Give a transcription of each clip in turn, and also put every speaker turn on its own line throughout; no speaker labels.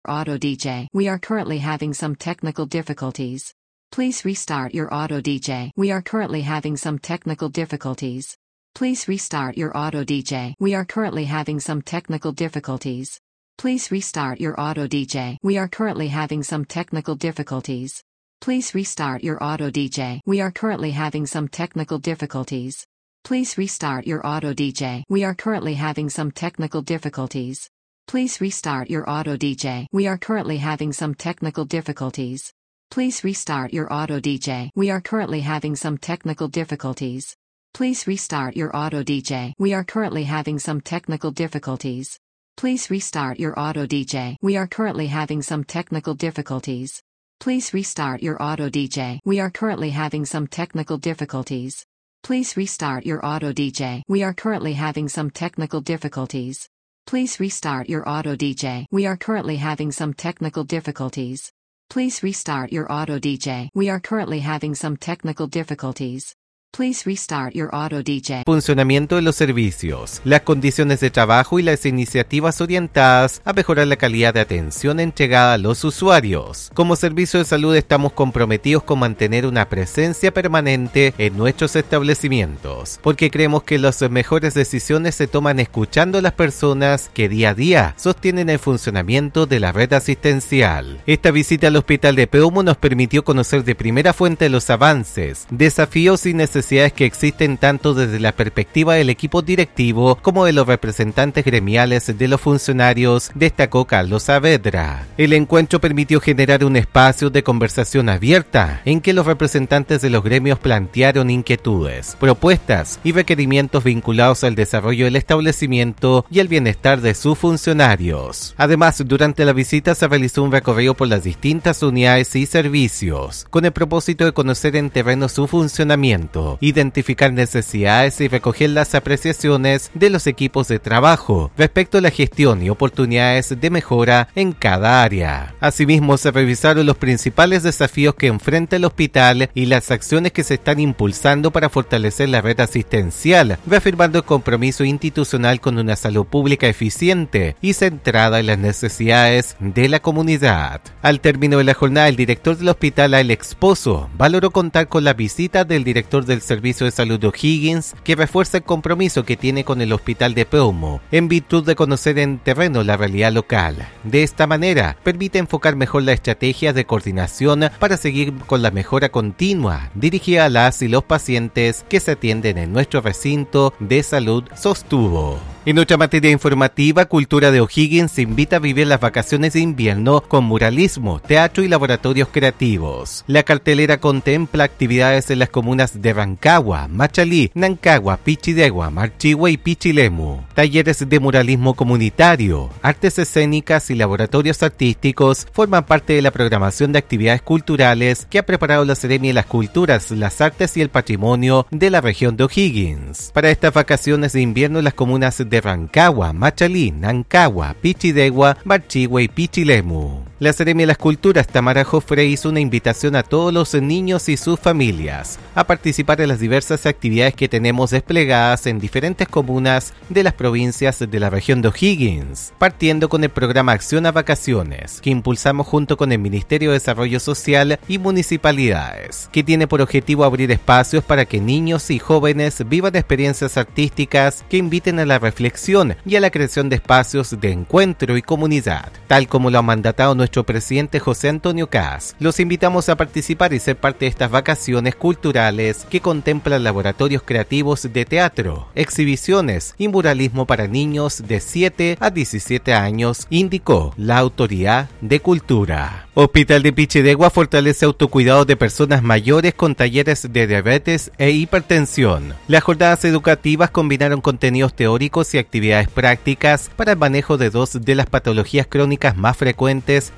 Auto DJ. We are currently having some technical difficulties. Please restart your Auto DJ. We are currently having some technical difficulties. Please restart your Auto DJ. We are currently having some technical difficulties. Please restart your Auto DJ. We are currently having some technical difficulties. Please restart your Auto DJ. We are currently having some technical difficulties. Please restart your Auto DJ. We are currently having some technical difficulties. Please restart your Auto DJ. We are currently having some technical difficulties. Please restart your Auto DJ. We are currently having some technical difficulties. Please restart your Auto DJ. We are currently having some technical difficulties. Please restart your Auto DJ. We are currently having some technical difficulties. Please restart your Auto DJ. We are currently having some technical difficulties. Please restart your Auto DJ. We are currently having some technical difficulties. Please restart your Auto DJ. We are currently having some technical difficulties. Please restart your Auto DJ. We are currently having some technical difficulties. Please restart your Auto DJ.
Funcionamiento de los servicios, las condiciones de trabajo y las iniciativas orientadas a mejorar la calidad de atención entregada a los usuarios. Como servicio de salud estamos comprometidos con mantener una presencia permanente en nuestros establecimientos, porque creemos que las mejores decisiones se toman escuchando a las personas que día a día sostienen el funcionamiento de la red asistencial. Esta visita al Hospital de Peumo nos permitió conocer de primera fuente los avances, desafíos y necesidades que existen tanto desde la perspectiva del equipo directivo como de los representantes gremiales de los funcionarios, destacó Carlos Saavedra. El encuentro permitió generar un espacio de conversación abierta en que los representantes de los gremios plantearon inquietudes, propuestas y requerimientos vinculados al desarrollo del establecimiento y el bienestar de sus funcionarios. Además, durante la visita se realizó un recorrido por las distintas unidades y servicios, con el propósito de conocer en terreno su funcionamiento, identificar necesidades y recoger las apreciaciones de los equipos de trabajo respecto a la gestión y oportunidades de mejora en cada área. Asimismo, se revisaron los principales desafíos que enfrenta el hospital y las acciones que se están impulsando para fortalecer la red asistencial, reafirmando el compromiso institucional con una salud pública eficiente y centrada en las necesidades de la comunidad. Al término de la jornada, el director del hospital, Alex Pozo, valoró contar con la visita del director del Servicio de Salud de O'Higgins, que refuerza el compromiso que tiene con el Hospital de Peumo, en virtud de conocer en terreno la realidad local. De esta manera, permite enfocar mejor la estrategia de coordinación para seguir con la mejora continua, dirigida a las y los pacientes que se atienden en nuestro recinto de salud, sostuvo. En otra materia informativa, Cultura de O'Higgins invita a vivir las vacaciones de invierno con muralismo, teatro y laboratorios creativos. La cartelera contempla actividades en las comunas de Rancagua, Machalí, Nancagua, Pichidegua, Marchihue y Pichilemu. Talleres de muralismo comunitario, artes escénicas y laboratorios artísticos forman parte de la programación de actividades culturales que ha preparado la Seremi de las Culturas, las Artes y el Patrimonio de la región de O'Higgins. Para estas vacaciones de invierno, las comunas de Rancagua, Machalí, Nancagua, Pichidegua, Marchihue y Pichilemu. La Seremi de las Culturas, Tamara Jofre, hizo una invitación a todos los niños y sus familias a participar en las diversas actividades que tenemos desplegadas en diferentes comunas de las provincias de la región de O'Higgins, partiendo con el programa Acción a Vacaciones, que impulsamos junto con el Ministerio de Desarrollo Social y municipalidades, que tiene por objetivo abrir espacios para que niños y jóvenes vivan experiencias artísticas que inviten a la reflexión y a la creación de espacios de encuentro y comunidad, tal como lo ha mandatado nuestro presidente José Antonio Kast. Los invitamos a participar y ser parte de estas vacaciones culturales que contemplan laboratorios creativos de teatro, exhibiciones y muralismo para niños de 7 a 17 años, indicó la Autoridad de Cultura. Hospital de Pichidegua fortalece autocuidado de personas mayores con talleres de diabetes e hipertensión. Las jornadas educativas combinaron contenidos teóricos y actividades prácticas para el manejo de dos de las patologías crónicas más frecuentes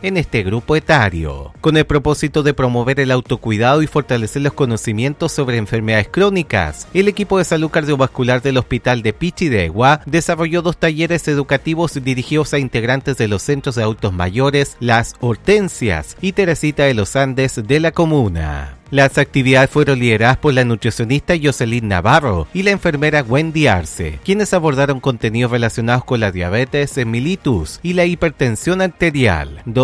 en este grupo etario. Con el propósito de promover el autocuidado y fortalecer los conocimientos sobre enfermedades crónicas, el equipo de salud cardiovascular del Hospital de Pichidegua desarrolló 2 talleres educativos dirigidos a integrantes de los centros de adultos mayores Las Hortensias y Teresita de los Andes de la comuna. Las actividades fueron lideradas por la nutricionista Jocelyn Navarro y la enfermera Wendy Arce, quienes abordaron contenidos relacionados con la diabetes mellitus y la hipertensión arterial,